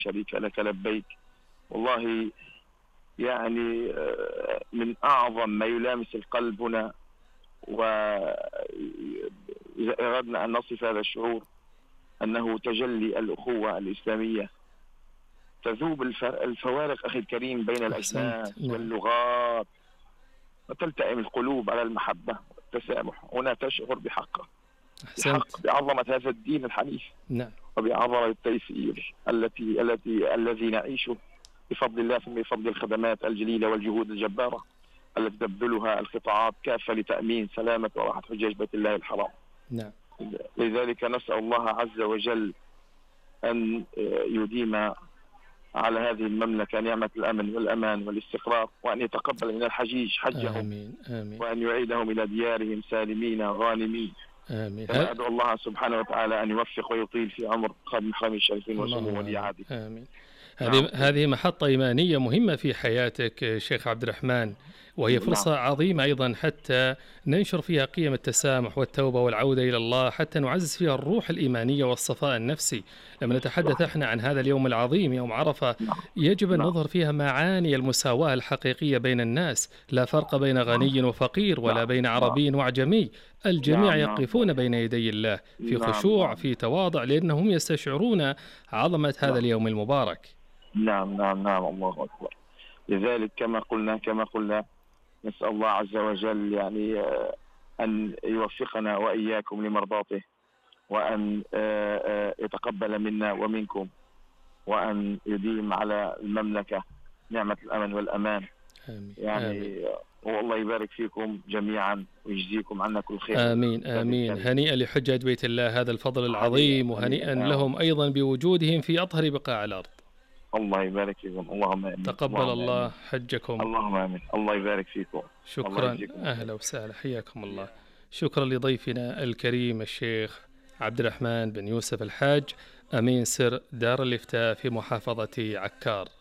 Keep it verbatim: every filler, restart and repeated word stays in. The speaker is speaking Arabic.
شريك لك لبيك. والله يعني آه، من أعظم ما يلامس القلب هنا، وإذا أردنا أن نصف هذا الشعور أنه تجلي الأخوة الإسلامية. تذوب الف- الفوارق أخي الكريم بين أحسنت. الأجناس نعم. واللغات، وتلتئم القلوب على المحبة والتسامح. هنا تشعر بحق أحسنت. بحق بعظمة هذا الدين الحنيف، نعم. وبعظمة التيسير التي التي الذي نعيشه بفضل الله، ثم بفضل الخدمات الجليلة والجهود الجبارة التي تبذلها القطاعات كافة لتأمين سلامة وراحة حجاج بيت الله الحرام. نعم. لذلك نسأل الله عز وجل أن يديم على هذه المملكة نعمة الأمن والأمان والاستقرار، وأن يتقبل من الحجيج حجهم، آمين آمين وأن يعيدهم إلى ديارهم سالمين غانمين. آمين. كما أدعو الله سبحانه وتعالى أن يوفق ويطيل في عمر خادم الحرمين الشريفين وسمو اللهم ولي آمين عهده. آمين. نعم هذه هذه محطة إيمانية مهمة في حياتك شيخ عبد الرحمن، وهي نعم فرصة عظيمة أيضا حتى ننشر فيها قيم التسامح والتوبة والعودة إلى الله، حتى نعزز فيها الروح الإيمانية والصفاء النفسي. لما نتحدث صح. احنا عن هذا اليوم العظيم يوم عرفة، نعم يجب أن نعم نظهر فيها معاني المساواة الحقيقية بين الناس، لا فرق بين نعم غني وفقير ولا نعم بين نعم عربي وعجمي. الجميع نعم نعم يقفون بين يدي الله في نعم خشوع، نعم في تواضع، لأنهم يستشعرون عظمة هذا نعم اليوم المبارك. نعم نعم نعم الله أكبر. لذلك كما قلنا كما قلنا نسأل الله عز وجل يعني آه، أن يوفقنا وإياكم لمرضاته، وأن آه، آه، يتقبل منا ومنكم، وأن يديم على المملكة نعمة الأمن والأمان. آمين آمين يعني آه، والله يبارك فيكم جميعا ويجزيكم عنا كل خير آمين بلاد آمين. الكريم. هنيئا لحجاج بيت الله هذا الفضل هنيئا العظيم، هنيئا وهنيئا آه. لهم أيضا بوجودهم في أطهر بقاع الأرض. الله يبارك فيكم، اللهم آمين تقبل اللهم الله آمين حجكم. اللهم آمين. الله يبارك فيكم. الله شكرا، يجزيكم خير. أهلا وسهلا، حياكم الله. شكرا لضيفنا الكريم الشيخ عبد الرحمن بن يوسف الحاج، أمين سر دار الإفتاء في محافظة عكار.